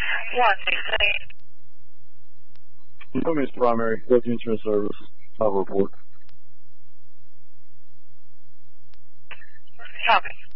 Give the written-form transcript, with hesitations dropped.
You put me as primary. Go to insurance service. I'll report. Copy.